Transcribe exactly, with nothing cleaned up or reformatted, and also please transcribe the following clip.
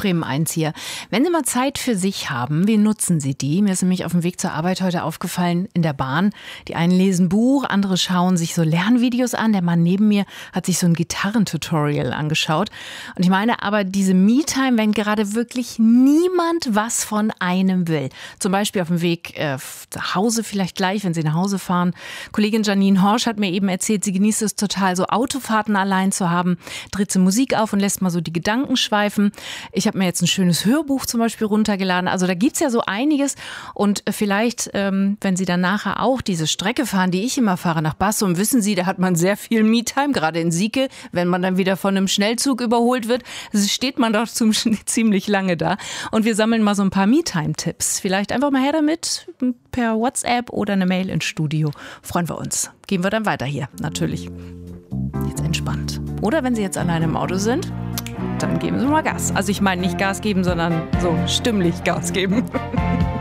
Bremen eins hier. Wenn Sie mal Zeit für sich haben, wie nutzen Sie die? Mir ist nämlich auf dem Weg zur Arbeit heute aufgefallen in der Bahn. Die einen lesen Buch, andere schauen sich so Lernvideos an. Der Mann neben mir hat sich so ein Gitarrentutorial angeschaut. Und ich meine aber diese Me-Time, wenn gerade wirklich niemand was von einem will. Zum Beispiel auf dem Weg äh, nach Hause vielleicht gleich, wenn Sie nach Hause fahren. Kollegin Janine Horsch hat mir eben erzählt, sie genießt es total, so Autofahrten allein zu haben. Dreht sie Musik auf und lässt mal so die Gedanken schweifen. Ich habe mir jetzt ein schönes Hörbuch zum Beispiel runtergeladen. Also da gibt's ja so einiges. Und vielleicht, ähm, wenn Sie dann nachher auch diese Strecke fahren, die ich immer fahre nach Bassum, wissen Sie, da hat man sehr viel Me-Time, gerade in Sieke. Wenn man dann wieder von einem Schnellzug überholt wird, steht man doch zum, ziemlich lange da. Und wir sammeln mal so ein paar Me-Time-Tipps. Vielleicht einfach mal her damit, per WhatsApp oder eine Mail ins Studio. Freuen wir uns. Gehen wir dann weiter hier, natürlich. Jetzt entspannt. Oder wenn Sie jetzt alleine im Auto sind, dann geben Sie mal Gas. Also ich meine nicht Gas geben, sondern so stimmlich Gas geben.